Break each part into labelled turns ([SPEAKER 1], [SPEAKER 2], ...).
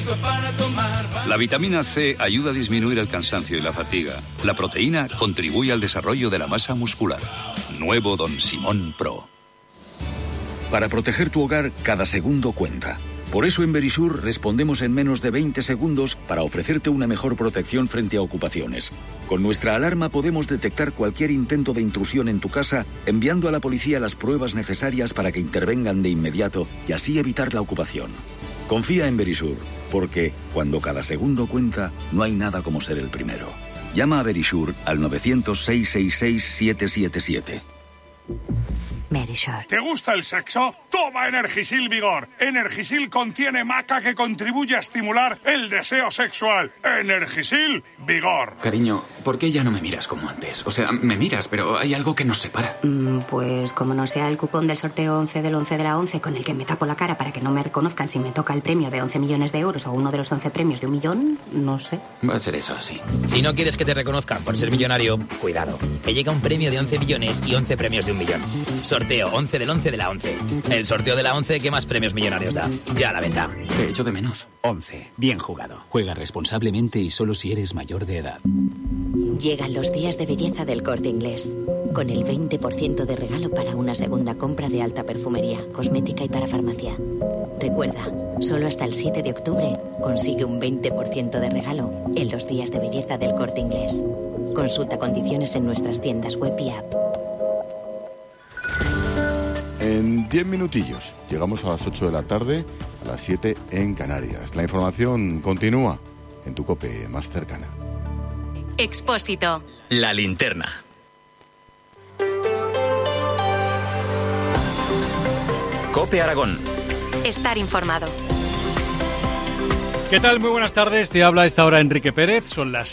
[SPEAKER 1] La vitamina C ayuda a disminuir el cansancio y la fatiga. La proteína contribuye al desarrollo de la masa muscular. Nuevo Don Simón Pro.
[SPEAKER 2] Para proteger tu hogar, cada segundo cuenta. Por eso en Verisur respondemos en menos de 20 segundos para ofrecerte una mejor protección frente a ocupaciones. Con nuestra alarma podemos detectar cualquier intento de intrusión en tu casa, enviando a la policía las pruebas necesarias para que intervengan de inmediato y así evitar la ocupación. Confía en Verisur, porque cuando cada segundo cuenta, no hay nada como ser el primero. Llama a Verisur al 900-666-777.
[SPEAKER 3] ¿Te gusta el sexo? Toma Energisil Vigor. Energisil contiene maca que contribuye a estimular el deseo sexual. Energisil Vigor.
[SPEAKER 4] Cariño, ¿por qué ya no me miras como antes? O sea, me miras, pero hay algo que nos separa.
[SPEAKER 5] Pues como no sea el cupón del sorteo 11 del 11 de la 11 con el que me tapo la cara para que no me reconozcan si me toca el premio de 11 millones de euros o uno de los 11 premios de 1 millón, no sé.
[SPEAKER 4] Va a ser eso, sí.
[SPEAKER 6] Si no quieres que te reconozcan por ser millonario, cuidado, que llega un premio de 11 millones y 11 premios de 1 millón. Sorteo 11 del 11 de la 11. El sorteo de la 11 que más premios millonarios da. Ya a la venta.
[SPEAKER 4] Te echo de menos.
[SPEAKER 7] 11. Bien jugado. Juega responsablemente y solo si eres mayor de edad.
[SPEAKER 8] Llegan los días de belleza del Corte Inglés. Con el 20% de regalo para una segunda compra de alta perfumería, cosmética y para farmacia. Recuerda, solo hasta el 7 de octubre consigue un 20% de regalo en los días de belleza del Corte Inglés. Consulta condiciones en nuestras tiendas web y app.
[SPEAKER 9] En 10 minutillos llegamos a las 8 de la tarde, a las 7 en Canarias. La información continúa en tu COPE más cercana.
[SPEAKER 10] Expósito.
[SPEAKER 11] La linterna. COPE Aragón.
[SPEAKER 10] Estar informado.
[SPEAKER 12] ¿Qué tal? Muy buenas tardes. Te habla a esta hora Enrique Pérez. Son las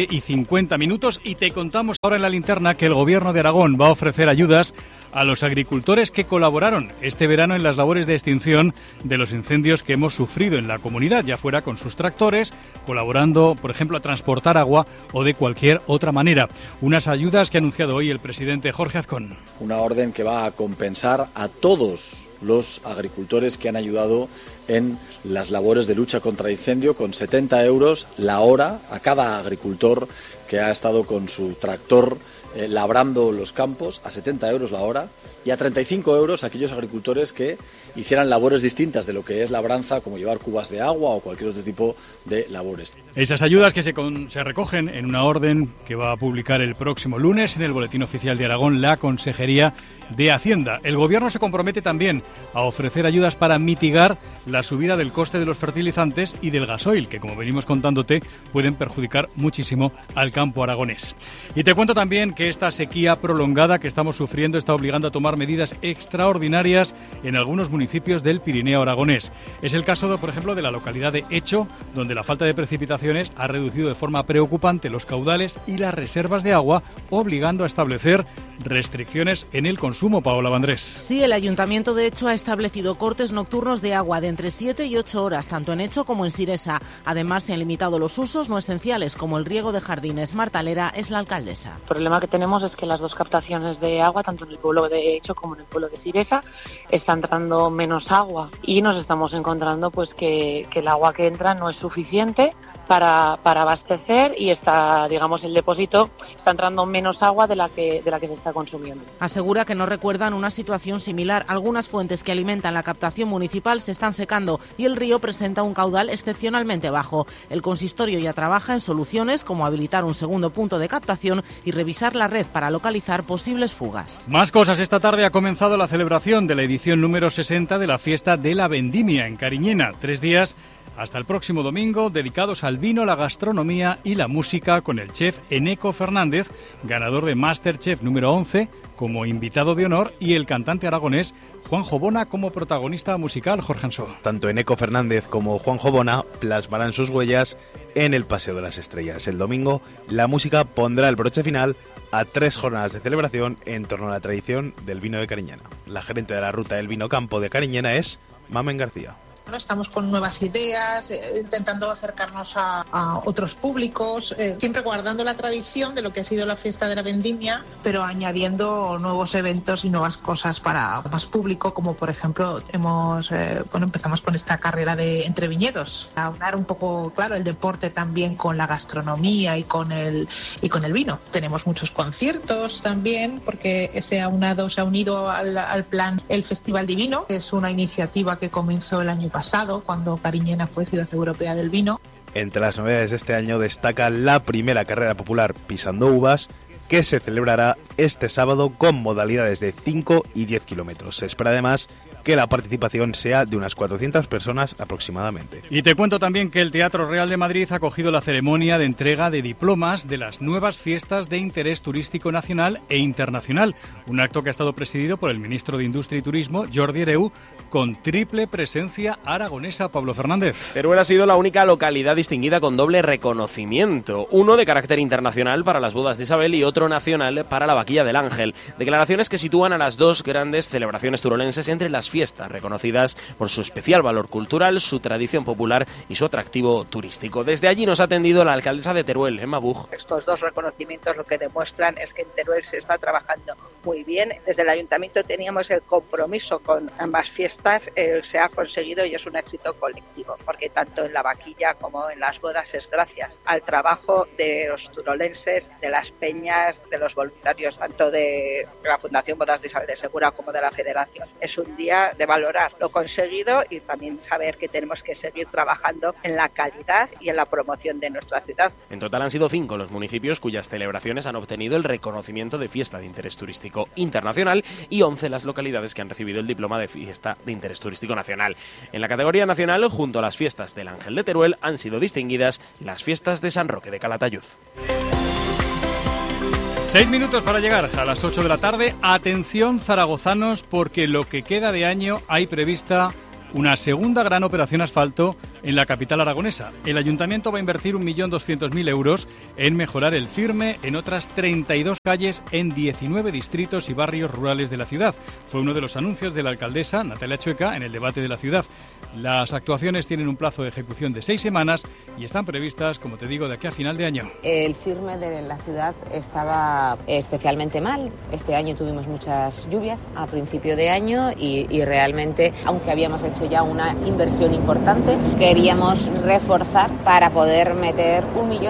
[SPEAKER 12] 7:50 y te contamos ahora en la linterna que el Gobierno de Aragón va a ofrecer ayudas a los agricultores que colaboraron este verano en las labores de extinción de los incendios que hemos sufrido en la comunidad, ya fuera con sus tractores, colaborando, por ejemplo, a transportar agua o de cualquier otra manera. Unas ayudas que ha anunciado hoy el presidente Jorge Azcón.
[SPEAKER 13] Una orden que va a compensar a todos los agricultores que han ayudado en las labores de lucha contra incendio, con 70 euros la hora a cada agricultor que ha estado con su tractor labrando los campos, a 70 euros la hora, y a 35 euros a aquellos agricultores que hicieran labores distintas de lo que es labranza, como llevar cubas de agua o cualquier otro tipo de labores.
[SPEAKER 12] Esas ayudas que se recogen en una orden que va a publicar el próximo lunes en el Boletín Oficial de Aragón la Consejería de Hacienda. El Gobierno se compromete también a ofrecer ayudas para mitigar la subida del coste de los fertilizantes y del gasoil, que, como venimos contándote, pueden perjudicar muchísimo al campo aragonés. Y te cuento también que esta sequía prolongada que estamos sufriendo está obligando a tomar medidas extraordinarias en algunos municipios del Pirineo aragonés. Es el caso, por ejemplo, de la localidad de Echo, donde la falta de precipitaciones ha reducido de forma preocupante los caudales y las reservas de agua, obligando a establecer restricciones en el consumo. Paola Vandrés.
[SPEAKER 14] Sí, el Ayuntamiento de Echo ha establecido cortes nocturnos de agua de entre 7 y 8 horas, tanto en Echo como en Siresa. Además, se han limitado los usos no esenciales, como el riego de jardines. Marta Lera es la alcaldesa.
[SPEAKER 15] El problema que tenemos es que las dos captaciones de agua, tanto en el pueblo de Echo como en el pueblo de Siresa, está entrando menos agua y nos estamos encontrando pues que el agua que entra no es suficiente para abastecer y está, digamos, el depósito está entrando menos agua de la que se está consumiendo.
[SPEAKER 14] Asegura que no recuerdan una situación similar. Algunas fuentes que alimentan la captación municipal se están secando y el río presenta un caudal excepcionalmente bajo. El consistorio ya trabaja en soluciones como habilitar un segundo punto de captación y revisar la red para localizar posibles fugas.
[SPEAKER 12] Más cosas. Esta tarde ha comenzado la celebración de la edición número 60 de la Fiesta de la Vendimia en Cariñena. 3 días hasta el próximo domingo, dedicados al vino, la gastronomía y la música, con el chef Eneco Fernández, ganador de MasterChef número 11, como invitado de honor, y el cantante aragonés Juanjo Bona como protagonista musical. Jorge Ansó.
[SPEAKER 16] Tanto Eneco Fernández como Juanjo Bona plasmarán sus huellas en el Paseo de las Estrellas. El domingo, la música pondrá el broche final a 3 jornadas de celebración en torno a la tradición del vino de Cariñena. La gerente de la ruta del vino campo de Cariñena es Mamen García.
[SPEAKER 17] Estamos con nuevas ideas, intentando acercarnos a otros públicos, siempre guardando la tradición de lo que ha sido la fiesta de la vendimia, pero añadiendo nuevos eventos y nuevas cosas para más público, como por ejemplo empezamos con esta carrera de entre viñedos, a aunar un poco, claro, el deporte también con la gastronomía y con el vino. Tenemos muchos conciertos también, porque se ha unido al plan el Festival Divino, que es una iniciativa que comenzó el año pasado, cuando Cariñena fue Ciudad Europea del Vino.
[SPEAKER 16] Entre las novedades de este año destaca la primera carrera popular Pisando Uvas, que se celebrará este sábado con modalidades de 5 y 10 kilómetros. Se espera además que la participación sea de unas 400 personas aproximadamente.
[SPEAKER 12] Y te cuento también que el Teatro Real de Madrid ha acogido la ceremonia de entrega de diplomas de las nuevas fiestas de interés turístico nacional e internacional, un acto que ha estado presidido por el ministro de Industria y Turismo, Jordi Hereu, con triple presencia aragonesa. Pablo Fernández.
[SPEAKER 18] Teruel ha sido la única localidad distinguida con doble reconocimiento, uno de carácter internacional para las bodas de Isabel y otro nacional para la Vaquilla del Ángel. Declaraciones que sitúan a las dos grandes celebraciones turolenses entre las fiestas, reconocidas por su especial valor cultural, su tradición popular y su atractivo turístico. Desde allí nos ha atendido la alcaldesa de Teruel, Emma Buch.
[SPEAKER 19] Estos dos reconocimientos lo que demuestran es que en Teruel se está trabajando muy bien. Desde el ayuntamiento teníamos el compromiso con ambas fiestas, se ha conseguido y es un éxito colectivo, porque tanto en la vaquilla como en las bodas es gracias al trabajo de los turolenses, de las peñas, de los voluntarios, tanto de la Fundación Bodas de Isabel de Segura como de la Federación. Es un día de valorar lo conseguido y también saber que tenemos que seguir trabajando en la calidad y en la promoción de nuestra ciudad.
[SPEAKER 18] En total han sido 5 los municipios cuyas celebraciones han obtenido el reconocimiento de fiesta de interés turístico internacional y 11 las localidades que han recibido el diploma de fiesta de interés turístico nacional. En la categoría nacional, junto a las fiestas del Ángel de Teruel, han sido distinguidas las fiestas de San Roque de Calatayud.
[SPEAKER 12] 6 minutos para llegar a las 8 de la tarde. Atención, zaragozanos, porque lo que queda de año hay prevista una segunda gran operación asfalto en la capital aragonesa. El ayuntamiento va a invertir 1.200.000 euros en mejorar el firme en otras 32 calles en 19 distritos y barrios rurales de la ciudad. Fue uno de los anuncios de la alcaldesa, Natalia Chueca, en el debate de la ciudad. Las actuaciones tienen un plazo de ejecución de 6 semanas y están previstas, como te digo, de aquí a final de año.
[SPEAKER 20] El firme de la ciudad estaba especialmente mal. Este año tuvimos muchas lluvias a principio de año y realmente, aunque habíamos hecho ya una inversión importante, queríamos reforzar para poder meter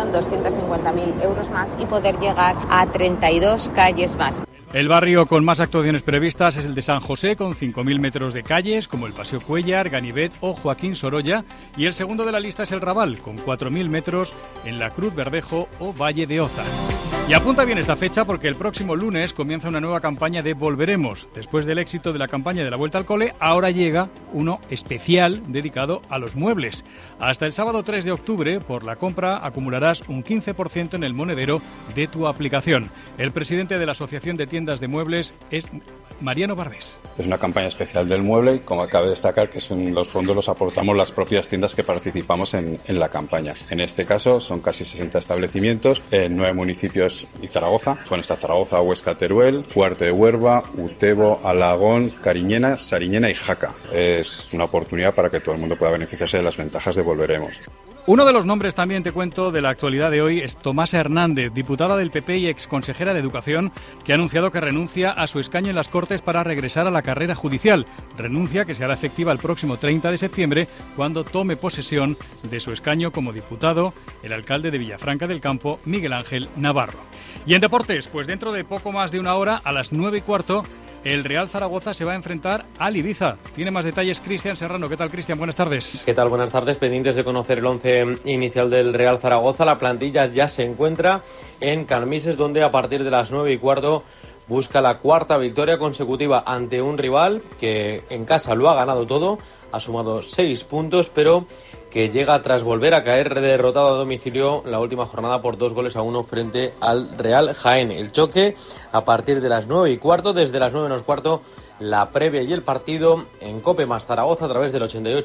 [SPEAKER 20] 1.250.000 euros más y poder llegar a 32 calles más.
[SPEAKER 12] El barrio con más actuaciones previstas es el de San José, con 5.000 metros de calles, como el Paseo Cuéllar, Ganivet o Joaquín Sorolla, y el segundo de la lista es el Raval, con 4.000 metros en la Cruz Verdejo o Valle de Oza. Y apunta bien esta fecha porque el próximo lunes comienza una nueva campaña de Volveremos. Después del éxito de la campaña de la Vuelta al Cole, ahora llega uno especial dedicado a los muebles. Hasta el sábado 3 de octubre, por la compra, acumularás un 15% en el monedero de tu aplicación. El presidente de la Asociación de Tiendas de Muebles es Mariano Barbés.
[SPEAKER 21] Es una campaña especial del mueble y, como acaba de destacar, que los fondos los aportamos las propias tiendas que participamos en la campaña. En este caso son casi 60 establecimientos en 9 municipios y Zaragoza. Bueno, está Zaragoza, Huesca, Teruel, Huarte de Huerva, Utebo, Alagón, Cariñena, Sariñena y Jaca. Es una oportunidad para que todo el mundo pueda beneficiarse de las ventajas de Volveremos.
[SPEAKER 12] Uno de los nombres, también te cuento, de la actualidad de hoy es Tomasa Hernández, diputada del PP y exconsejera de Educación, que ha anunciado que renuncia a su escaño en las Cortes para regresar a la carrera judicial. Renuncia que se hará efectiva el próximo 30 de septiembre, cuando tome posesión de su escaño como diputado el alcalde de Villafranca del Campo, Miguel Ángel Navarro. Y en deportes, pues dentro de poco más de una hora, a las 9:15, el Real Zaragoza se va a enfrentar al Ibiza. Tiene más detalles Cristian Serrano. ¿Qué tal, Cristian? Buenas tardes.
[SPEAKER 22] ¿Qué tal? Buenas tardes. Pendientes de conocer el 11 inicial del Real Zaragoza. La plantilla ya se encuentra en Calmises, donde a partir de las 9:15 busca la cuarta victoria consecutiva ante un rival que en casa lo ha ganado todo, ha sumado 6 puntos, pero que llega tras volver a caer derrotado a domicilio la última jornada por 2-1 frente al Real Jaén. El choque a partir de las 9:15, desde las 9:15, la previa y el partido en COPE más Zaragoza a través del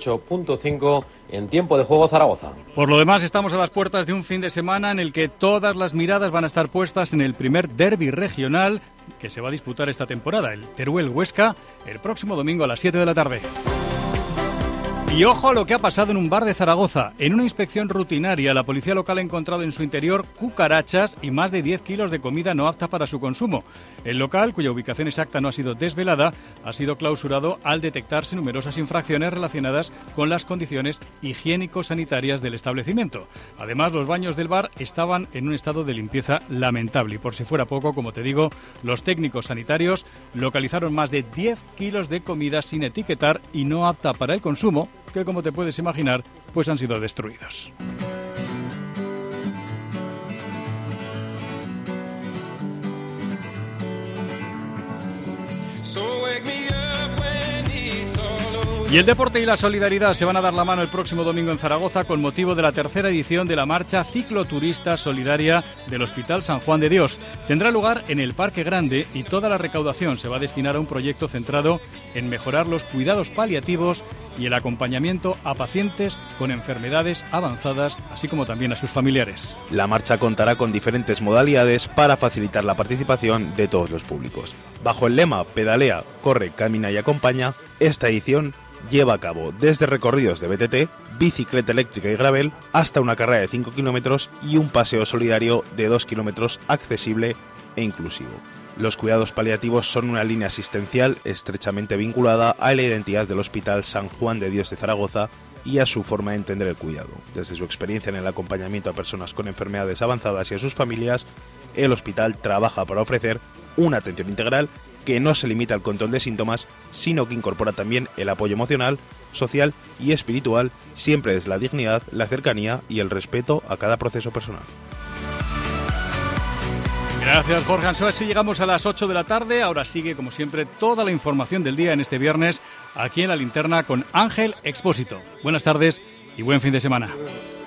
[SPEAKER 22] 88.5 en Tiempo de Juego Zaragoza.
[SPEAKER 12] Por lo demás, estamos a las puertas de un fin de semana en el que todas las miradas van a estar puestas en el primer derbi regional que se va a disputar esta temporada, el Teruel-Huesca, el próximo domingo a las 7 de la tarde. Y ojo a lo que ha pasado en un bar de Zaragoza. En una inspección rutinaria, la policía local ha encontrado en su interior cucarachas y más de 10 kilos de comida no apta para su consumo. El local, cuya ubicación exacta no ha sido desvelada, ha sido clausurado al detectarse numerosas infracciones relacionadas con las condiciones higiénico-sanitarias del establecimiento. Además, los baños del bar estaban en un estado de limpieza lamentable. Y por si fuera poco, como te digo, los técnicos sanitarios localizaron más de 10 kilos de comida sin etiquetar y no apta para el consumo, que, como te puedes imaginar, pues han sido destruidos. Y el deporte y la solidaridad se van a dar la mano el próximo domingo en Zaragoza con motivo de la tercera edición de la marcha cicloturista solidaria del Hospital San Juan de Dios. Tendrá lugar en el Parque Grande y toda la recaudación se va a destinar a un proyecto centrado en mejorar los cuidados paliativos y el acompañamiento a pacientes con enfermedades avanzadas, así como también a sus familiares.
[SPEAKER 16] La marcha contará con diferentes modalidades para facilitar la participación de todos los públicos. Bajo el lema Pedalea, corre, camina y acompaña, esta edición lleva a cabo desde recorridos de BTT, bicicleta eléctrica y gravel, hasta una carrera de 5 kilómetros y un paseo solidario de 2 kilómetros accesible e inclusivo. Los cuidados paliativos son una línea asistencial estrechamente vinculada a la identidad del Hospital San Juan de Dios de Zaragoza y a su forma de entender el cuidado. Desde su experiencia en el acompañamiento a personas con enfermedades avanzadas y a sus familias, el hospital trabaja para ofrecer una atención integral que no se limita al control de síntomas, sino que incorpora también el apoyo emocional, social y espiritual, siempre desde la dignidad, la cercanía y el respeto a cada proceso personal.
[SPEAKER 12] Gracias, Jorge Ansó. Así llegamos a las 8 de la tarde. Ahora sigue, como siempre, toda la información del día en este viernes, aquí en La Linterna, con Ángel Expósito. Buenas tardes y buen fin de semana.